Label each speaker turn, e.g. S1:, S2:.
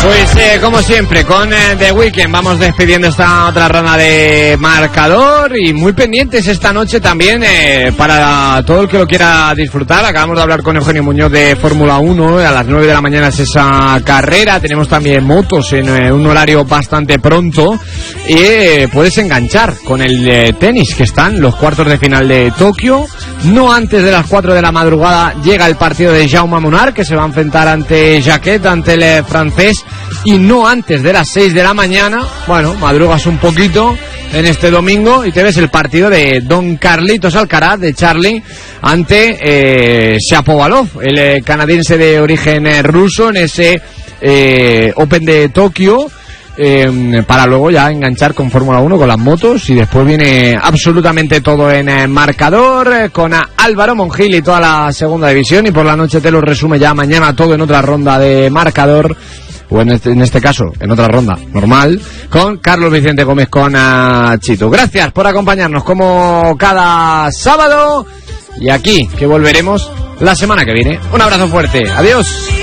S1: Pues como siempre, con The Weeknd vamos despidiendo esta otra ronda de marcador y muy pendientes esta noche también para todo el que lo quiera disfrutar. Acabamos de hablar con Eugenio Muñoz de Fórmula 1, a las 9 de la mañana es esa carrera. Tenemos también motos en un horario bastante pronto y puedes enganchar con el tenis, que están los cuartos de final de Tokio. No antes de las 4 de la madrugada llega el partido de Jaume Munar, que se va a enfrentar ante Jacquet, ante el francés, y no antes de las 6 de la mañana. Bueno, madrugas un poquito en este domingo y te ves el partido de Don Carlitos Alcaraz, de Charlie, ante Shapovalov, el canadiense de origen ruso, en ese Open de Tokio, para luego ya enganchar con Fórmula 1, con las motos, y después viene absolutamente todo en marcador, con Álvaro Mongil y toda la segunda división, y por la noche te lo resume ya mañana todo en otra ronda de marcador, o en este caso, en otra ronda normal, con Carlos Vicente Gómez, con Chito. Gracias por acompañarnos como cada sábado, y aquí que volveremos la semana que viene. Un abrazo fuerte, adiós.